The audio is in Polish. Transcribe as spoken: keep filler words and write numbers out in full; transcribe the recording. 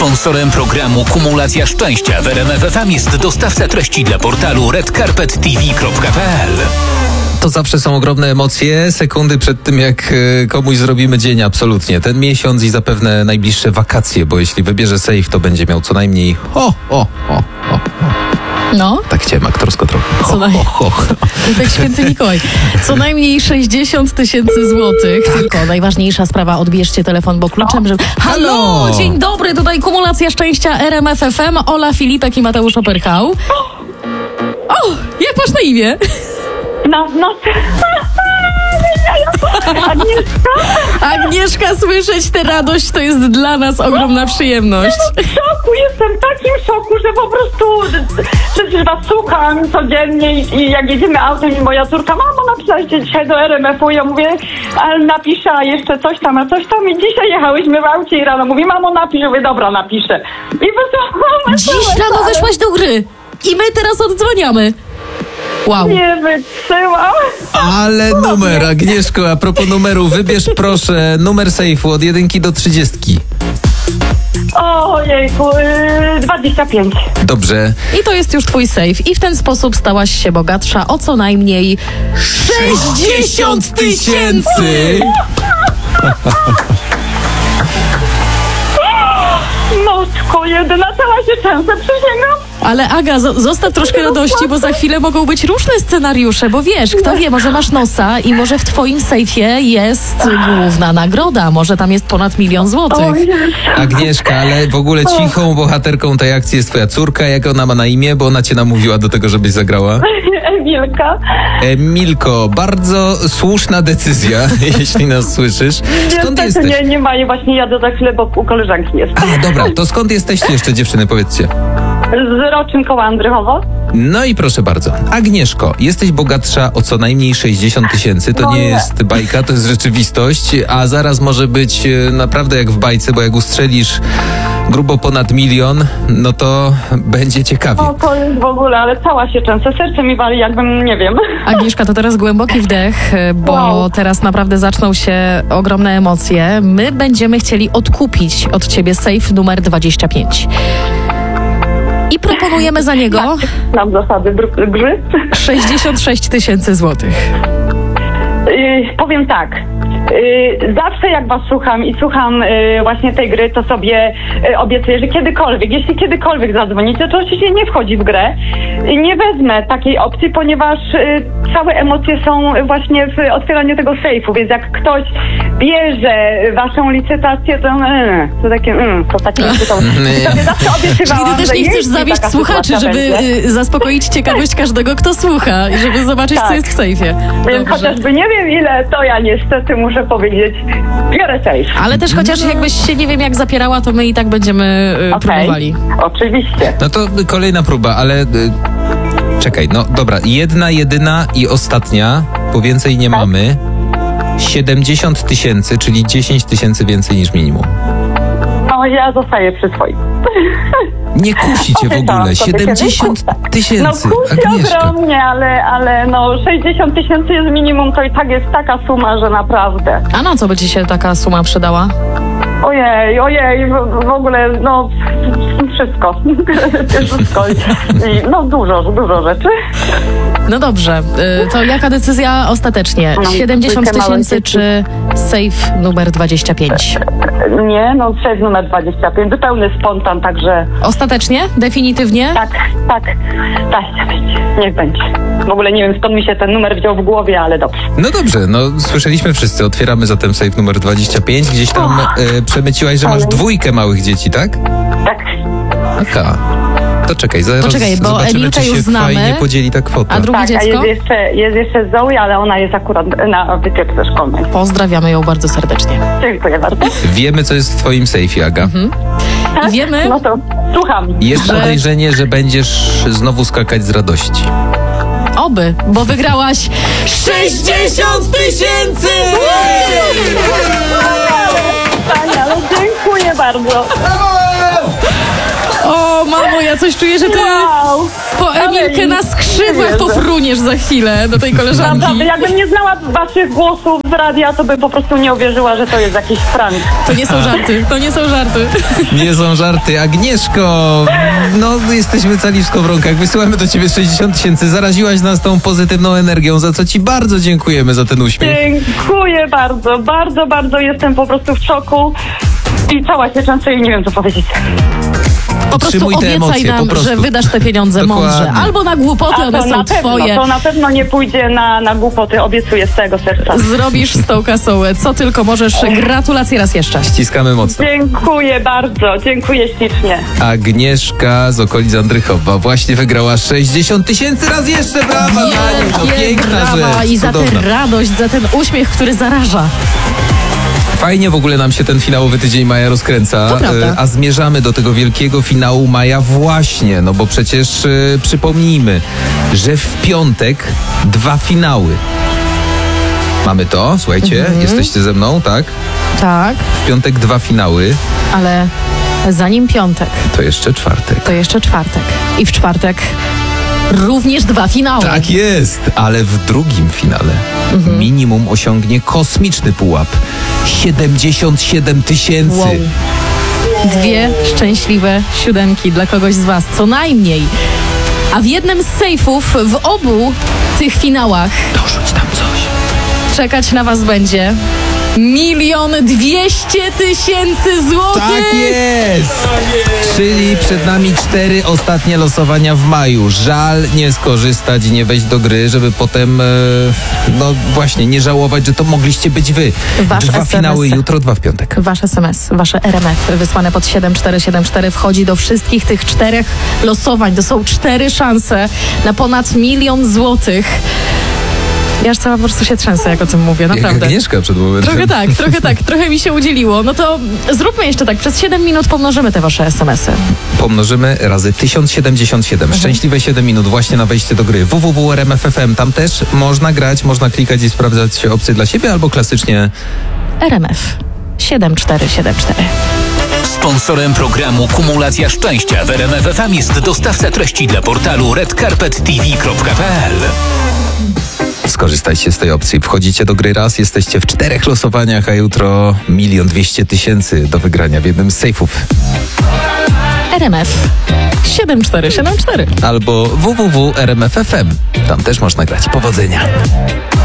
Sponsorem programu Kumulacja Szczęścia w R M F F M jest dostawca treści dla portalu red carpet t v kropka p l. To zawsze są ogromne emocje, sekundy przed tym, jak komuś zrobimy dzień, absolutnie. Ten miesiąc i zapewne najbliższe wakacje, bo jeśli wybierze safe, to będzie miał co najmniej o, o, o, o. No. Tak chciałem aktorsko trochę. Ho, Co naj... ho, ho. Tak święty Mikołaj. Co najmniej sześćdziesiąt tysięcy złotych. Tak. Tylko najważniejsza sprawa, odbierzcie telefon, bo kluczem, żeby... Halo, Halo! Dzień dobry, tutaj Kumulacja Szczęścia R M F F M, Ola Filipek i Mateusz Opyrchał. O, jak masz na imię? No, no. Agnieszka? Agnieszka, słyszeć tę radość to jest dla nas ogromna przyjemność. W szoku, jestem w takim szoku, że po prostu przecież was słucham codziennie i, i jak jedziemy autem i moja córka, mamo, napisaliście dzisiaj do R M F u, ja mówię, ale napiszę, a jeszcze coś tam, a coś tam i dzisiaj jechałyśmy w aucie i rano mówi, mamo, napisz, ja mówię, dobra, napiszę. I po prostu... Dziś rano ale... weszłaś do gry i my teraz odzwaniamy. Wow. Nie wytrzymam. Ale numer, Agnieszko, a propos numeru, wybierz proszę numer sejfu od jedynki do trzydziestki. Ojejku, yy, dwadzieścia pięć. Dobrze. I to jest już twój safe. I w ten sposób stałaś się bogatsza o co najmniej sześćdziesiąt tysięcy! Nocko jedyna, cała się często przysięgam. Ale Aga, zo- zostaw troszkę radości, bo za chwilę mogą być różne scenariusze, bo wiesz, kto wie, może masz nosa i może w twoim sejfie jest główna nagroda, może tam jest ponad milion złotych. Agnieszka, ale w ogóle cichą bohaterką tej akcji jest twoja córka. Jak ona ma na imię, bo ona cię namówiła do tego, żebyś zagrała? Emilka. Emilko, bardzo słuszna decyzja, jeśli nas słyszysz. Skąd Niestety jesteś? nie, nie ma jej, właśnie jadę za chwilę, bo u koleżanki jest. A, dobra, to skąd jesteście jeszcze, dziewczyny, powiedzcie? Z Roczyn koło Andrychowo. No i proszę bardzo. Agnieszko, jesteś bogatsza o co najmniej sześćdziesiąt tysięcy. To No nie nie. jest bajka, to jest rzeczywistość, a zaraz może być e, naprawdę jak w bajce, bo jak ustrzelisz grubo ponad milion, no to będzie ciekawie. No to jest w ogóle, ale cała się często. Serce mi wali, jakbym, nie wiem. Agnieszka, to teraz głęboki wdech, bo Wow. teraz naprawdę zaczną się ogromne emocje. My będziemy chcieli odkupić od ciebie safe numer dwadzieścia pięć. I proponujemy za niego Znam zasady br- gry. sześćdziesiąt sześć tysięcy złotych. Yy, powiem tak. Yy, zawsze jak was słucham i słucham yy, właśnie tej gry, to sobie yy, obiecuję, że kiedykolwiek, jeśli kiedykolwiek zadzwonicie, to oczywiście nie wchodzi w grę. Yy, nie wezmę takiej opcji, ponieważ yy, całe emocje są właśnie w otwieraniu tego sejfu, więc jak ktoś bierze waszą licytację, to yy, to takie, yy, to takie to, sobie zawsze obiecywałam, Czyli ty też że nie chcesz jeśli zawieść taka słuchaczy, sytuacja żeby będzie. y, zaspokoić ciekawość każdego, kto słucha i żeby zobaczyć, co Tak. jest w sejfie. Więc Dobrze. chociażby nie wiem ile, to ja niestety muszę powiedzieć, biorę safe. Ale też chociaż jakbyś się nie wiem jak zapierała, to my i tak będziemy y, Okej, próbowali. oczywiście. No to kolejna próba, ale... y, Czekaj, no dobra, jedna, jedyna i ostatnia, bo więcej nie mamy. siedemdziesiąt tysięcy, czyli dziesięć tysięcy więcej niż minimum. No ja zostaję przy swoim. Nie kusi cię w Obiecałam ogóle. sobie siedemdziesiąt kiedyś. tysięcy. No kusi Agnieszka. ogromnie, ale, ale no sześćdziesiąt tysięcy jest minimum, to i tak jest taka suma, że naprawdę. A na co by ci się taka suma przydała? Ojej, ojej, w, w ogóle no wszystko. wszystko. I, no dużo, dużo rzeczy. No dobrze, y, to jaka decyzja ostatecznie? No, siedemdziesiąt trójkę małych tysięcy dzieci. czy safe numer dwadzieścia pięć? Nie, no sześć numer dwadzieścia pięć, zupełny spontan, także Ostatecznie? Definitywnie? tak, tak, dajcie być, niech będzie. W ogóle nie wiem skąd mi się ten numer wziął w głowie, ale dobrze. No dobrze, no słyszeliśmy wszyscy. Otwieramy zatem safe numer dwadzieścia pięć. Gdzieś tam e, przemyciłaś, że masz Ale- dwójkę małych dzieci, tak? Tak. Aha. To czekaj, zaraz Poczekaj, bo zobaczymy, Emilkę czy się już znamy. fajnie podzieli ta kwota. A drugie Tak, a dziecko? jest jeszcze, jest jeszcze Zoe, ale ona jest akurat na wycieczce szkolnej. Pozdrawiamy ją bardzo serdecznie. Dziękuję bardzo. Wiemy, co jest w twoim sejfie, Aga. I wiemy, No to słucham. Jest Że- podejrzenie, że będziesz znowu skakać z radości. oby, bo wygrałaś sześćdziesiąt tysięcy! Wspaniale, dziękuję bardzo. O, mamo, ja coś czuję, że ty Wow. po po Emilkę na skrzydłach pofruniesz za chwilę do tej koleżanki. Naprawdę, jakbym nie znała waszych głosów z radia, to bym po prostu nie uwierzyła, że to jest jakiś prank. To nie są żarty, to nie są żarty. Nie są żarty. Agnieszko, no jesteśmy cali w skowronkach. Wysyłamy do ciebie sześćdziesiąt tysięcy. Zaraziłaś nas tą pozytywną energią, za co ci bardzo dziękujemy za ten uśmiech. Dziękuję bardzo, bardzo, bardzo jestem po prostu w szoku i cała się często i nie wiem co powiedzieć. Po prostu Utrzymuj te obiecaj emocje, po nam, prostu. że wydasz te pieniądze Dokładnie. mądrze. Albo na głupoty, A one to są na pewno, twoje. to na pewno nie pójdzie na, na głupoty, obiecuję z całego serca. Zrobisz z tą kasą co tylko możesz. Gratulacje raz jeszcze. Ściskamy mocno. Dziękuję bardzo, dziękuję ślicznie. Agnieszka z okolic Andrychowa właśnie wygrała sześćdziesiąt tysięcy. Raz jeszcze brawa dla niej. To Wielkie piękna brawa rzecz. i za tę Cudowna. radość, za ten uśmiech, który zaraża. Fajnie w ogóle nam się ten finałowy tydzień maja rozkręca, To prawda. e, a zmierzamy do tego wielkiego finału maja właśnie, no bo przecież e, przypomnijmy, że w piątek dwa finały. Mamy to, słuchajcie, Mhm. jesteście ze mną, tak? Tak, W piątek dwa finały, ale zanim piątek, to jeszcze czwartek. to jeszcze czwartek. I w czwartek również dwa finały. Tak jest, ale w drugim finale Mhm. minimum osiągnie kosmiczny pułap. siedemdziesiąt siedem tysięcy. Wow. Dwie szczęśliwe siódemki dla kogoś z was, co najmniej. A w jednym z sejfów w obu tych finałach Dorzuć tam coś. czekać na was będzie milion dwieście tysięcy złotych. Tak jest! Czyli przed nami cztery ostatnie losowania w maju. Żal nie skorzystać i nie wejść do gry, żeby potem, e, no właśnie, nie żałować, że to mogliście być wy. Wasz Dwa S M S. finały jutro, dwa w piątek. Wasz S M S, wasze R M F wysłane pod siedem cztery siedem cztery wchodzi do wszystkich tych czterech losowań. To są cztery szanse na ponad milion złotych. Ja aż cała po prostu się trzęsę, jak o tym mówię, Jak naprawdę. Agnieszka przed momentem. Trochę tak, trochę tak, trochę mi się udzieliło. No to zróbmy jeszcze tak, przez siedem minut pomnożymy te wasze S M S y. Pomnożymy razy tysiąc siedemdziesiąt siedem. Szczęśliwe siedem minut właśnie na wejście do gry. w w w kropka r m f f m. Tam też można grać, można klikać i sprawdzać opcje dla siebie, albo klasycznie R M F siedem cztery siedem cztery. Sponsorem programu Kumulacja Szczęścia w R M F F M jest dostawca treści dla portalu red carpet t v kropka p l. skorzystajcie z tej opcji. Wchodzicie do gry raz, jesteście w czterech losowaniach, a jutro milion dwieście tysięcy do wygrania w jednym z sejfów. R M F siedem cztery siedem cztery. Albo w w w kropka r m f f m. Tam też można grać. Powodzenia.